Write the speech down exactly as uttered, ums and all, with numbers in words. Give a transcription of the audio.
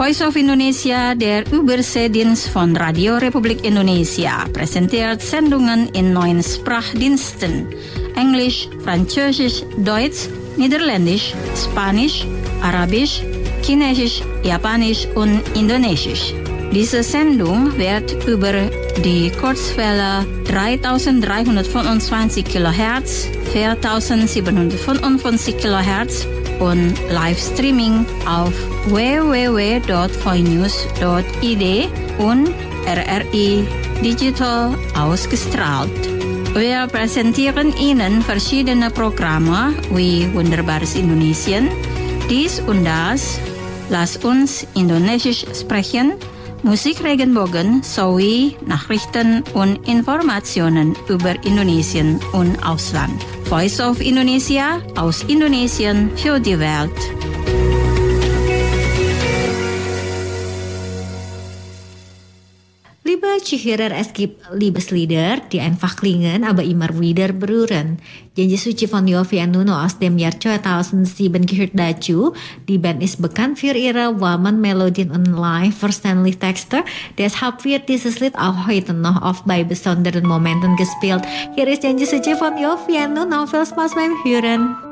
Voice of Indonesia, der Überseedienst von Radio Republik Indonesia, präsentiert Sendungen in neun Sprachdiensten: Englisch, Französisch, Deutsch, Niederländisch, Spanisch, Arabisch, Chinesisch, Japanisch und Indonesisch. Diese Sendung wird über die Kurzwelle dreitausenddreihundertfünfundzwanzig Kilohertz, viertausendsiebenhundertfünfundfünfzig Kilohertz und Livestreaming auf w w w punkt voinews punkt i d und R R I Digital ausgestrahlt. Wir präsentieren Ihnen verschiedene Programme wie Wunderbares Indonesien, dies und das, Lass uns Indonesisch sprechen, Musik Regenbogen sowie Nachrichten und Informationen über Indonesien und Ausland. Voice of Indonesia, aus Indonesien für die Welt. Liebe Zuhörer, es gibt Liebeslieder, die einfach klingen, aber immer wieder berühren. Janji Suci von Yovie und Nuno aus dem Jahr zweitausendsieben gehört dazu. Die Band ist bekannt für ihre warmen Melodien und live verständliche Texte. Deshalb wird dieses Lied auch heute noch oft bei besonderen Momenten gespielt. Hier ist Janji Suci von Yovie und Nuno, viel Spaß beim Hören.